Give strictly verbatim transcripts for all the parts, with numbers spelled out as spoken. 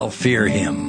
fear him.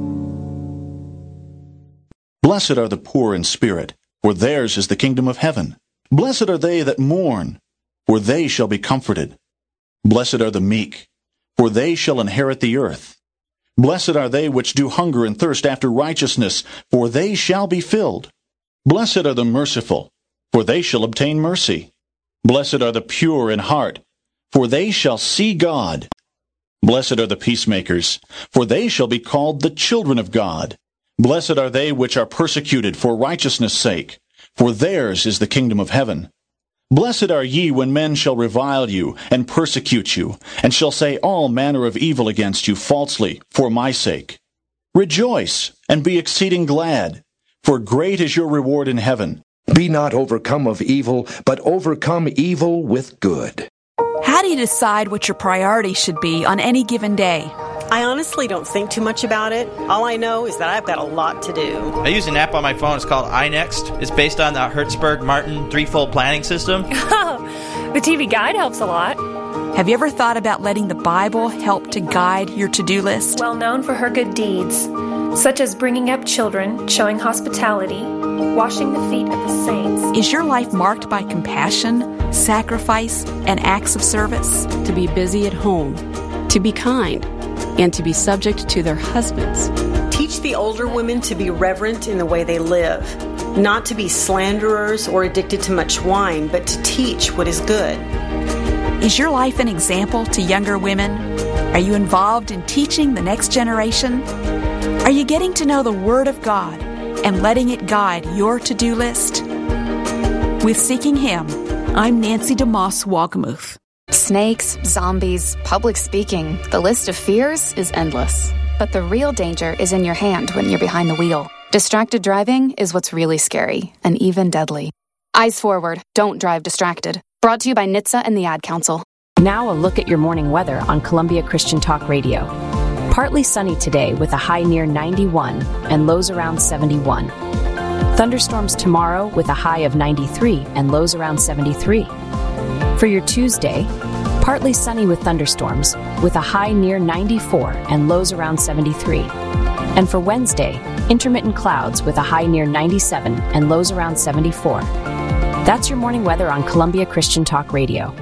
Blessed are the poor in spirit, for theirs is the kingdom of heaven. Blessed are they that mourn, for they shall be comforted. Blessed are the meek, for they shall inherit the earth. Blessed are they which do hunger and thirst after righteousness, for they shall be filled. Blessed are the merciful, for they shall obtain mercy. Blessed are the pure in heart, for they shall see God. Blessed are the peacemakers, for they shall be called the children of God. Blessed are they which are persecuted for righteousness' sake, for theirs is the kingdom of heaven. Blessed are ye when men shall revile you, and persecute you, and shall say all manner of evil against you falsely, for my sake. Rejoice, and be exceeding glad, for great is your reward in heaven. Be not overcome of evil, but overcome evil with good. How do you decide what your priorities should be on any given day? I honestly don't think too much about it. All I know is that I've got a lot to do. I use an app on my phone. It's called iNext. It's based on the Hertzberg-Martin threefold planning system. The T V Guide helps a lot. Have you ever thought about letting the Bible help to guide your to-do list? Well known for her good deeds, such as bringing up children, showing hospitality, washing the feet of the saints. Is your life marked by compassion, sacrifice, and acts of service? To be busy at home, to be kind, and to be subject to their husbands. Teach the older women to be reverent in the way they live, not to be slanderers or addicted to much wine, but to teach what is good. Is your life an example to younger women? Are you involved in teaching the next generation? Are you getting to know the Word of God and letting it guide your to-do list? With Seeking Him, I'm Nancy DeMoss Wagamuth. Snakes, zombies, public speaking. The list of fears is endless. But the real danger is in your hand when you're behind the wheel. Distracted driving is what's really scary and even deadly. Eyes forward. Don't drive distracted. Brought to you by N H T S A and the Ad Council. Now a look at your morning weather on Columbia Christian Talk Radio. Partly sunny today with a high near ninety-one and lows around seventy-one. Thunderstorms tomorrow with a high of ninety-three and lows around seventy-three. For your Tuesday, partly sunny with thunderstorms with a high near ninety-four and lows around seventy-three. And for Wednesday, intermittent clouds with a high near ninety-seven and lows around seventy-four. That's your morning weather on Columbia Christian Talk Radio.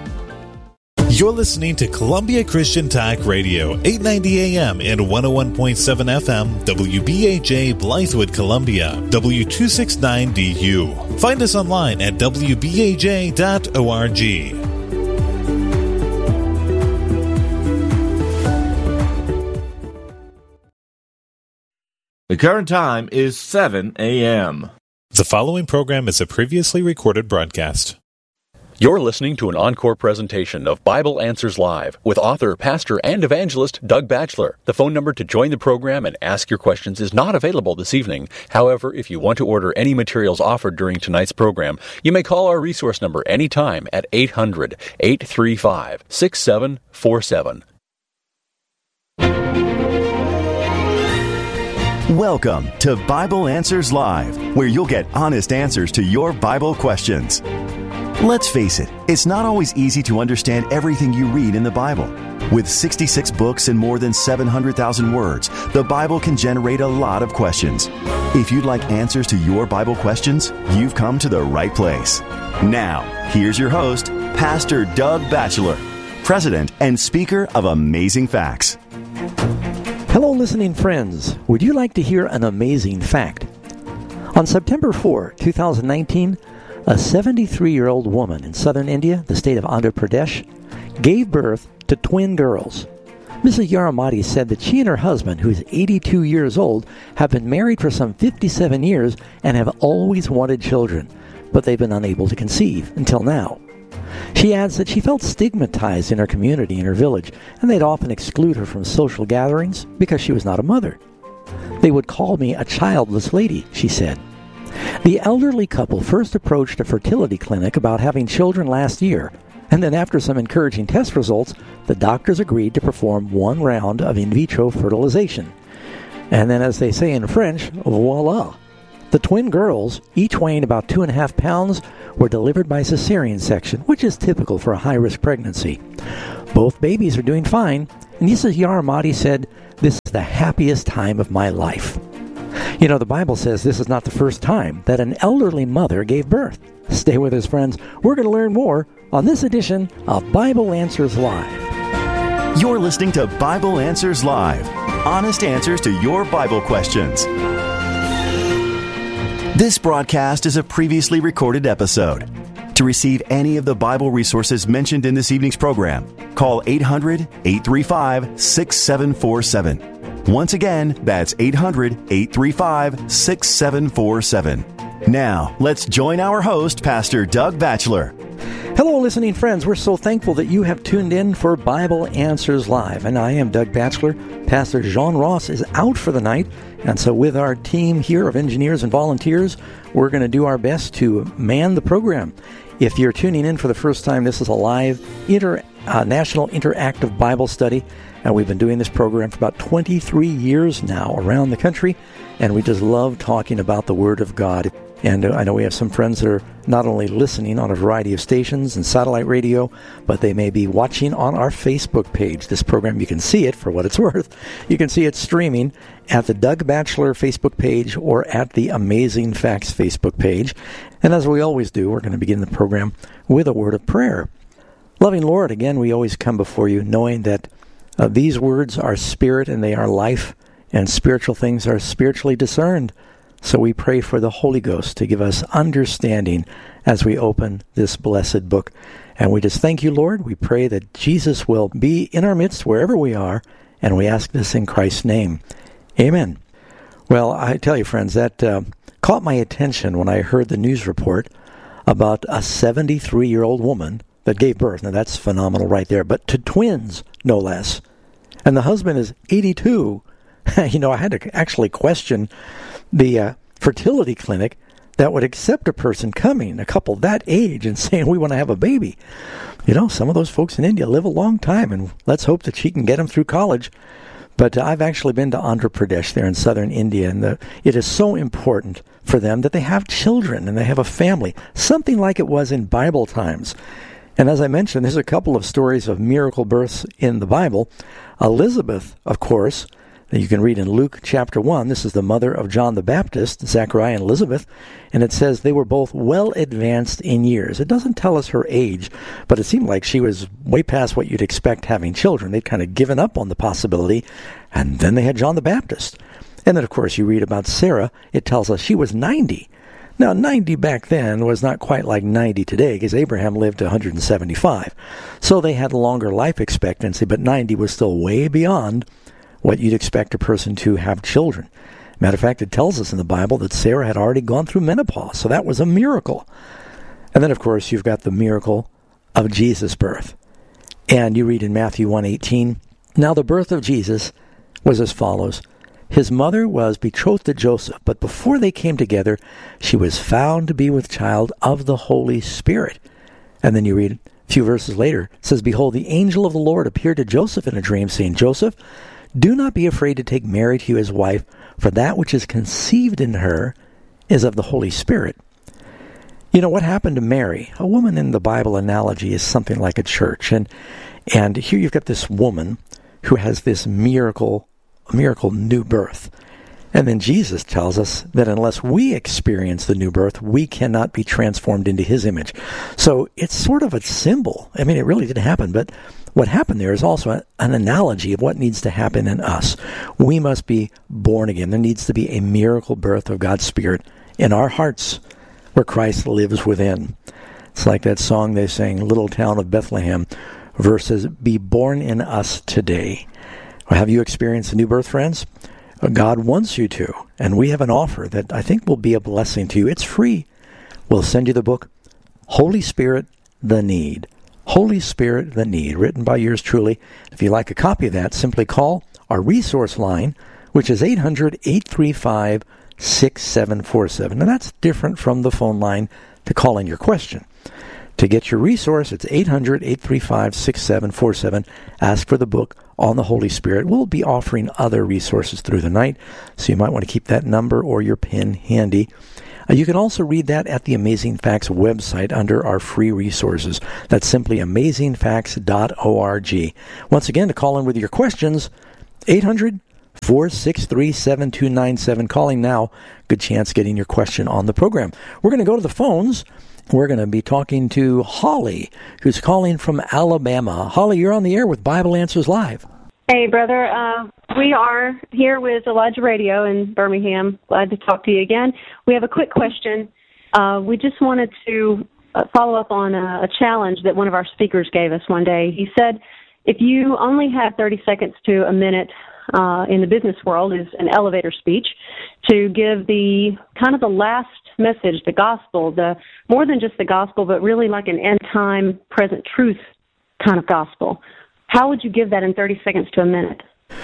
You're listening to Columbia Christian Talk Radio, eight ninety A M and one oh one point seven F M, W B A J, Blythewood, Columbia, W two sixty-nine D U. Find us online at w b a j dot org. The current time is seven A M The following program is a previously recorded broadcast. You're listening to an encore presentation of Bible Answers Live with author, pastor, and evangelist Doug Batchelor. The phone number to join the program and ask your questions is not available this evening. However, if you want to order any materials offered during tonight's program, you may call our resource number anytime at eight hundred, eight three five, six seven four seven. Welcome to Bible Answers Live, where you'll get honest answers to your Bible questions. Let's face it, it's not always easy to understand everything you read in the Bible. With sixty-six books and more than seven hundred thousand words, the Bible can generate a lot of questions. If you'd like answers to your Bible questions, you've come to the right place. Now, here's your host, Pastor Doug Batchelor, President and Speaker of Amazing Facts. Hello, listening friends. Would you like to hear an amazing fact? On September fourth, twenty nineteen, a seventy-three-year-old woman in southern India, the state of Andhra Pradesh, gave birth to twin girls. Missus Yaramati said that she and her husband, who is eighty-two years old, have been married for some fifty-seven years and have always wanted children, but they've been unable to conceive until now. She adds that she felt stigmatized in her community and her village, and they'd often exclude her from social gatherings because she was not a mother. They would call me a childless lady, she said. The elderly couple first approached a fertility clinic about having children last year, and then after some encouraging test results, the doctors agreed to perform one round of in vitro fertilization. And then, as they say in French, voila! The twin girls, each weighing about two and a half pounds, were delivered by cesarean section, which is typical for a high-risk pregnancy. Both babies are doing fine, And Yusuf Yaramati said, "This is the happiest time of my life." You know, the Bible says this is not the first time that an elderly mother gave birth. Stay with us, friends. We're going to learn more on this edition of Bible Answers Live. You're listening to Bible Answers Live. Honest answers to your Bible questions. This broadcast is a previously recorded episode. To receive any of the Bible resources mentioned in this evening's program, call eight hundred, eight three five, six seven four seven. Once again, that's eight hundred, eight three five, six seven four seven. Now, let's join our host, Pastor Doug Batchelor. Hello, listening friends. We're so thankful that you have tuned in for Bible Answers Live. And I am Doug Batchelor. Pastor Jean Ross is out for the night. And so with our team here of engineers and volunteers, we're going to do our best to man the program. If you're tuning in for the first time, this is a live inter, uh, national interactive Bible study. And we've been doing this program for about twenty-three years now around the country. And we just love talking about the Word of God. And I know we have some friends that are not only listening on a variety of stations and satellite radio, but they may be watching on our Facebook page. This program, you can see it for what it's worth. You can see it streaming at the Doug Batchelor Facebook page or at the Amazing Facts Facebook page. And as we always do, we're going to begin the program with a word of prayer. Loving Lord, again, we always come before you knowing that uh, these words are spirit and they are life, and spiritual things are spiritually discerned. So we pray for the Holy Ghost to give us understanding as we open this blessed book. And we just thank you, Lord. We pray that Jesus will be in our midst wherever we are, and we ask this in Christ's name. Amen. Well, I tell you, friends, that uh, caught my attention when I heard the news report about a seventy-three-year-old woman that gave birth. Now, that's phenomenal right there, but to twins, no less. And the husband is eighty-two. You know, I had to actually question the uh, fertility clinic that would accept a person coming, a couple that age, and saying, we want to have a baby. You know, some of those folks in India live a long time, and let's hope that she can get them through college. But uh, I've actually been to Andhra Pradesh there in southern India, and the, it is so important for them that they have children and they have a family, something like it was in Bible times. And as I mentioned, there's a couple of stories of miracle births in the Bible. Elizabeth, of course, that you can read in Luke chapter one. This is the mother of John the Baptist, Zechariah and Elizabeth, and it says they were both well advanced in years. It doesn't tell us her age, but it seemed like she was way past what you'd expect having children. They'd kind of given up on the possibility, and then they had John the Baptist. And then, of course, you read about Sarah. It tells us she was ninety. Now, ninety back then was not quite like ninety today, because Abraham lived to one hundred seventy-five. So they had longer life expectancy, but ninety was still way beyond what you'd expect a person to have children. Matter of fact, it tells us in the Bible that Sarah had already gone through menopause, so that was a miracle. And then, of course, you've got the miracle of Jesus' birth. And you read in Matthew one eighteen, now the birth of Jesus was as follows. His mother was betrothed to Joseph, but before they came together, she was found to be with child of the Holy Spirit. And then you read a few verses later, it says, behold, the angel of the Lord appeared to Joseph in a dream, saying, Joseph, do not be afraid to take Mary to you as wife, for that which is conceived in her is of the Holy Spirit. You know, what happened to Mary? A woman in the Bible analogy is something like a church. And and here you've got this woman who has this miracle, miracle new birth. And then Jesus tells us that unless we experience the new birth, we cannot be transformed into his image. So it's sort of a symbol. I mean, it really didn't happen, but what happened there is also an analogy of what needs to happen in us. We must be born again. There needs to be a miracle birth of God's Spirit in our hearts where Christ lives within. It's like that song they sang, Little Town of Bethlehem, versus Be Born in Us Today. Have you experienced a new birth, friends? God wants you to, and we have an offer that I think will be a blessing to you. It's free. We'll send you the book, Holy Spirit, The Need. Holy Spirit, The Need, written by yours truly. If you'd like a copy of that, simply call our resource line, which is eight hundred, eight three five, six seven four seven. And that's different from the phone line to call in your question. To get your resource, it's eight hundred, eight three five, six seven four seven. Ask for the book on the Holy Spirit. We'll be offering other resources through the night, so you might want to keep that number or your pen handy. Uh, you can also read that at the Amazing Facts website under our free resources. That's simply amazing facts dot org. Once again, to call in with your questions, eight hundred, four six three, seven two nine seven. Calling now. Good chance getting your question on the program. We're going to go to the phones. We're going to be talking to Holly, who's calling from Alabama. Holly, you're on the air with Bible Answers Live. Hey, brother. Uh, we are here with Elijah Radio in Birmingham. Glad to talk to you again. We have a quick question. Uh, we just wanted to uh, follow up on a, a challenge that one of our speakers gave us one day. He said, if you only have thirty seconds to a minute uh, in the business world, is an elevator speech, to give the kind of the last message, the gospel, the more than just the gospel, but really like an end-time, present truth kind of gospel. How would you give that in thirty seconds to a minute?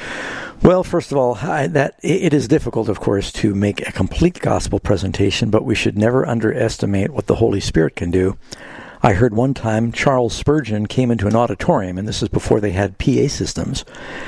Well, first of all, I, that it is difficult, of course, to make a complete gospel presentation, but we should never underestimate what the Holy Spirit can do. I heard one time Charles Spurgeon came into an auditorium, and this is before they had P A systems,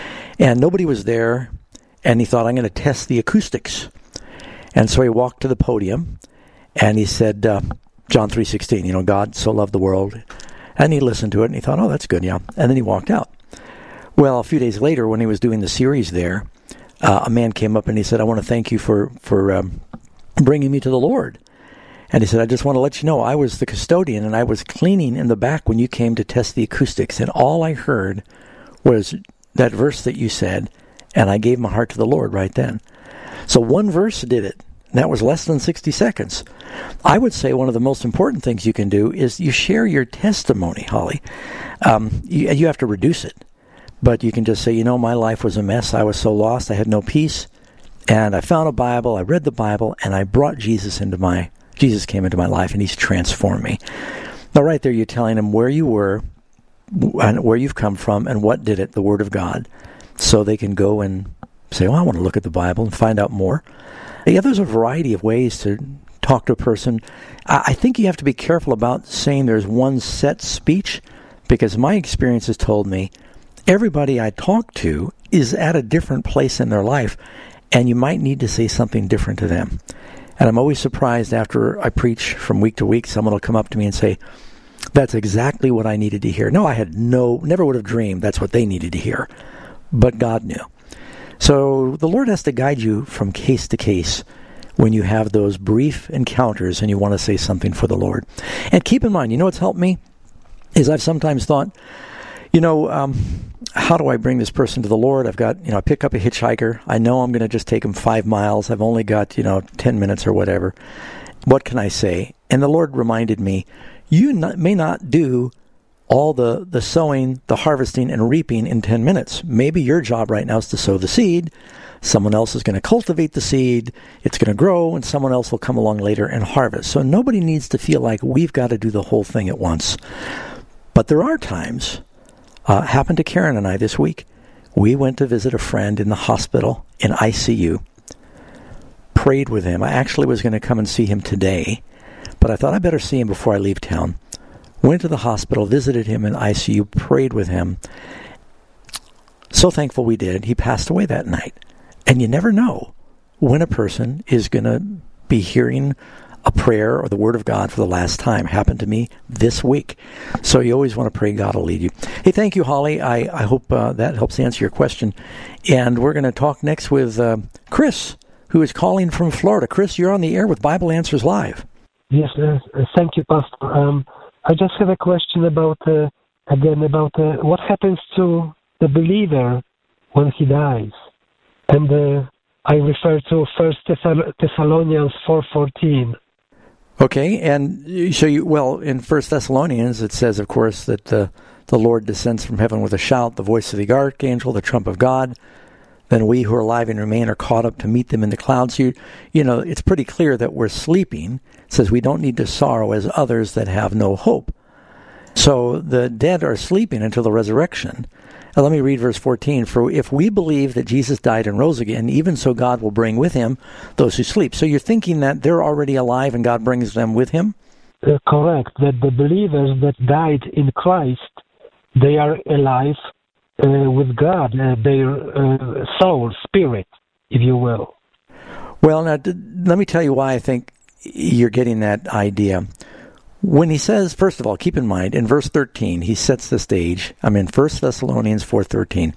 and nobody was there, and he thought, I'm going to test the acoustics. And so he walked to the podium, and he said, uh, John three sixteen, you know, God so loved the world. And he listened to it, and he thought, oh, that's good, yeah. And then he walked out. Well, a few days later, when he was doing the series there, uh, a man came up and he said, I want to thank you for, for um, bringing me to the Lord. And he said, I just want to let you know, I was the custodian, and I was cleaning in the back when you came to test the acoustics, and all I heard was that verse that you said, and I gave my heart to the Lord right then. So one verse did it. And that was less than sixty seconds. I would say one of the most important things you can do is you share your testimony, Holly. Um, you, you have to reduce it. But you can just say, you know, my life was a mess. I was so lost. I had no peace. And I found a Bible. I read the Bible. And I brought Jesus into my, Jesus came into my life, and he's transformed me. Now, right there, you're telling him where you were, and where you've come from, and what did it, the Word of God. So they can go and say, well, I want to look at the Bible and find out more. Yeah, there's a variety of ways to talk to a person. I think you have to be careful about saying there's one set speech, because my experience has told me everybody I talk to is at a different place in their life, and you might need to say something different to them. And I'm always surprised after I preach from week to week, someone will come up to me and say, that's exactly what I needed to hear. No, I had no, never would have dreamed that's what they needed to hear, but God knew. So the Lord has to guide you from case to case when you have those brief encounters and you want to say something for the Lord. And keep in mind, you know what's helped me? Is I've sometimes thought, you know, um, how do I bring this person to the Lord? I've got, you know, I pick up a hitchhiker. I know I'm going to just take him five miles. I've only got, you know, ten minutes or whatever. What can I say? And the Lord reminded me, you not, may not do all the, the sowing, the harvesting, and reaping in ten minutes. Maybe your job right now is to sow the seed. Someone else is going to cultivate the seed. It's going to grow, and someone else will come along later and harvest. So nobody needs to feel like we've got to do the whole thing at once. But there are times, uh, happened to Karen and I this week, we went to visit a friend in the hospital in I C U, prayed with him. I actually was going to come and see him today, but I thought I better see him before I leave town. Went to the hospital, visited him in I C U, prayed with him. So thankful we did. He passed away that night. And you never know when a person is going to be hearing a prayer or the Word of God for the last time. Happened to me this week. So you always want to pray God will lead you. Hey, thank you, Holly. I, I hope uh, that helps answer your question. And we're going to talk next with uh, Chris, who is calling from Florida. Chris, you're on the air with Bible Answers Live. Yes, uh, thank you, Pastor. Um, I just have a question about, uh, again, about uh, what happens to the believer when he dies. And uh, I refer to First Thessalonians four fourteen. Okay, and so you, well, in First Thessalonians, it says, of course, that the, the Lord descends from heaven with a shout, the voice of the archangel, the trump of God. Then we who are alive and remain are caught up to meet them in the clouds. You, you know, it's pretty clear that we're sleeping. It says we don't need to sorrow as others that have no hope. So the dead are sleeping until the resurrection. Now, let me read verse fourteen. For if we believe that Jesus died and rose again, even so God will bring with him those who sleep. So you're thinking that they're already alive and God brings them with him? Uh, correct. That the believers that died in Christ, they are alive uh, with God, uh, their uh, soul, spirit, if you will. Well, now, let me tell you why I think you're getting that idea. When he says, first of all, keep in mind, in verse thirteen, he sets the stage. I'm in First Thessalonians four thirteen.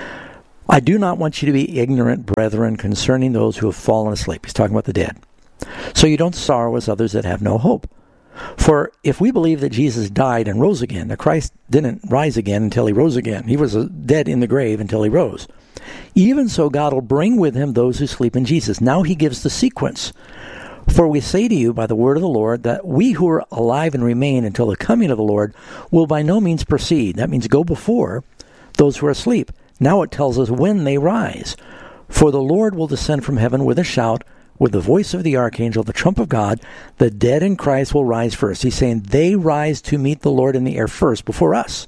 I do not want you to be ignorant, brethren, concerning those who have fallen asleep. He's talking about the dead. So you don't sorrow as others that have no hope. For if we believe that Jesus died and rose again, that Christ didn't rise again until he rose again. He was dead in the grave until he rose. Even so, God will bring with him those who sleep in Jesus. Now he gives the sequence. For we say to you by the word of the Lord that we who are alive and remain until the coming of the Lord will by no means precede. That means go before those who are asleep. Now it tells us when they rise. For the Lord will descend from heaven with a shout, with the voice of the archangel, the trump of God. The dead in Christ will rise first. He's saying they rise to meet the Lord in the air first, before us.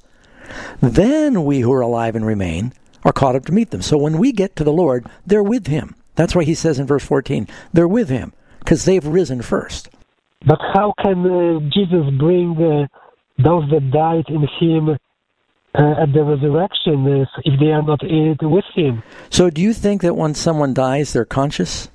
Then we who are alive and remain are caught up to meet them. So when we get to the Lord, they're with him. That's why he says in verse fourteen, they're with him, because they've risen first. But how can uh, Jesus bring uh, those that died in him Uh, at the resurrection uh, if they are not in it with him? So do you think that when someone dies, they're conscious?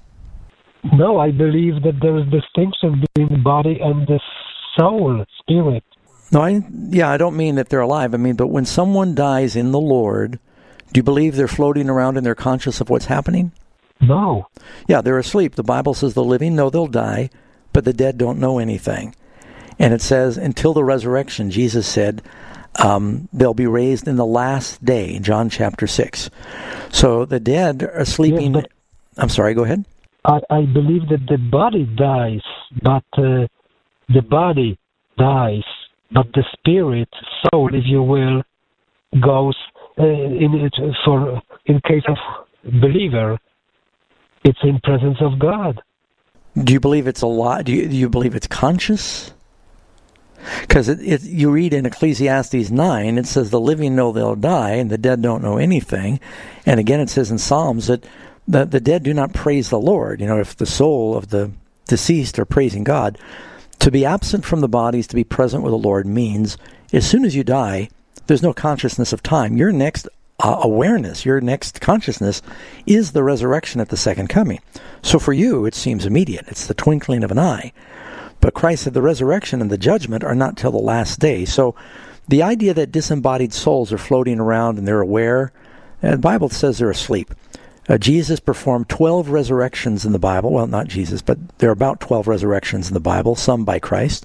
No, I believe that there is distinction between the body and the soul, spirit. No, I, yeah, I don't mean that they're alive. I mean, but when someone dies in the Lord, do you believe they're floating around and they're conscious of what's happening? No. Yeah, they're asleep. The Bible says the living know they'll die, but the dead don't know anything. And it says, until the resurrection, Jesus said, Um, they'll be raised in the last day, John chapter six. So the dead are sleeping. Yes, I'm sorry, go ahead. I, I believe that the body dies, but uh, the body dies, but the spirit, soul, if you will, goes uh, in it for in case of believer. It's in presence of God. Do you believe it's a lot? Do you, do you believe it's conscious? Because it, it, you read in Ecclesiastes nine, it says the living know they'll die, and the dead don't know anything. And again, it says in Psalms that the, the dead do not praise the Lord. You know, if the soul of the deceased are praising God, to be absent from the bodies, to be present with the Lord means as soon as you die, there's no consciousness of time. Your next uh, awareness, your next consciousness is the resurrection at the second coming. So for you, it seems immediate. It's the twinkling of an eye. But Christ said the resurrection and the judgment are not till the last day. So the idea that disembodied souls are floating around and they're aware, the Bible says they're asleep. Uh, Jesus performed twelve resurrections in the Bible. Well, not Jesus, but there are about twelve resurrections in the Bible, some by Christ.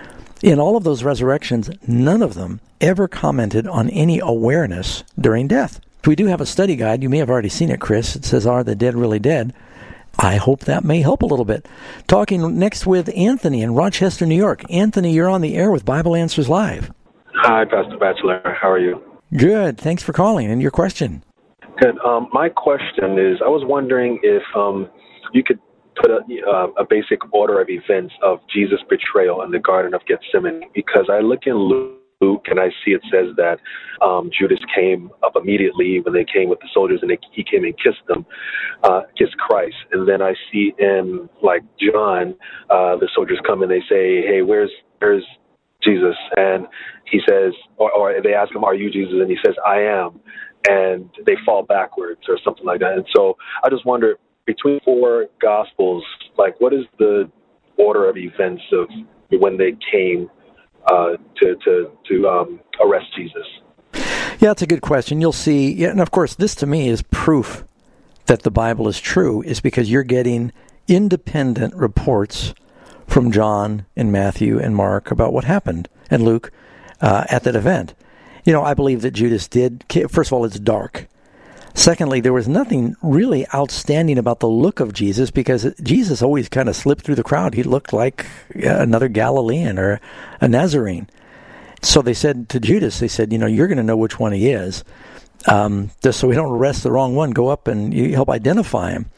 In all of those resurrections, none of them ever commented on any awareness during death. We do have a study guide. You may have already seen it, Chris. It says, Are the Dead Really Dead? I hope that may help a little bit. Talking next with Anthony in Rochester, New York. Anthony, you're on the air with Bible Answers Live. Hi, Pastor Batchelor. How are you? Good. Thanks for calling. And your question? Good. Um, my question is, I was wondering if um, you could put a, uh, a basic order of events of Jesus' betrayal in the Garden of Gethsemane, because I look in Luke and I see it says that um, Judas came up immediately when they came with the soldiers, and they, he came and kissed them, uh, kissed Christ. And then I see in like John, uh, the soldiers come and they say, "Hey, where's where's Jesus?" And he says, or, or they ask him, "Are you Jesus?" And he says, "I am." And they fall backwards or something like that. And so I just wonder, between four Gospels, like what is the order of events of when they came uh, to to to um, arrest Jesus? Yeah, that's a good question. You'll see, yeah, and of course, this to me is proof that the Bible is true, is because you're getting independent reports from John and Matthew and Mark about what happened, and Luke uh, at that event. You know, I believe that Judas did. First of all, it's dark. Secondly, there was nothing really outstanding about the look of Jesus, because Jesus always kind of slipped through the crowd. He looked like another Galilean or a Nazarene. So they said to Judas, they said, you know, you're going to know which one he is. Um, just so we don't arrest the wrong one, go up and you help identify him.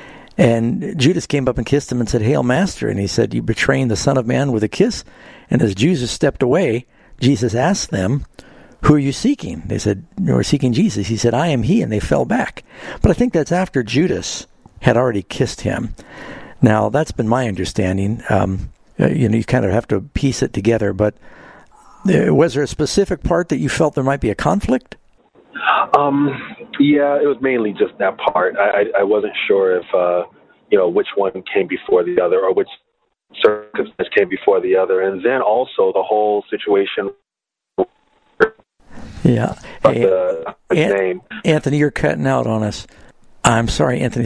And Judas came up and kissed him and said, "Hail, Master." And he said, "You betraying the Son of Man with a kiss?" And as Judas stepped away, Jesus asked them, "Who are you seeking?" They said, "We're seeking Jesus." He said, "I am he," and they fell back. But I think that's after Judas had already kissed him. Now, that's been my understanding. Um, you know, you kind of have to piece it together. But uh, was there a specific part that you felt there might be a conflict? Um, yeah, it was mainly just that part. I, I, I wasn't sure if, uh, you know, which one came before the other, or which circumstance came before the other, and then also the whole situation. Yeah. Hey, the, the An- name. Anthony, you're cutting out on us. I'm sorry, Anthony.